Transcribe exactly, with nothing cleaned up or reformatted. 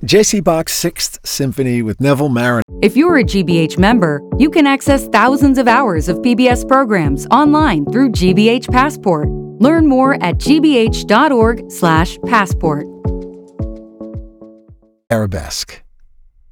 J C Bach's Sixth Symphony with Neville Marin. If you're a G B H member, you can access thousands of hours of P B S programs online through G B H Passport. Learn more at g b h dot org slash passport. Arabesque.